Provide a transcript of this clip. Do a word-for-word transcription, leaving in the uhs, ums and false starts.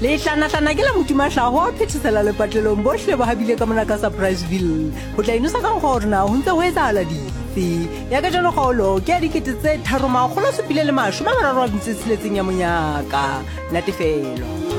le tlana-tlana ke la motumahlago a phethesela lepatlelong bohle ba habile ka mona ka Surpriseville ho tla inusa ka gore na ho ntse ho etsahala dife ya ka jalo kgaolo ke ya dikete tse tharo makgolo a supile le mashome a mararo a metso e tsheletseng ya monyaka natefelo.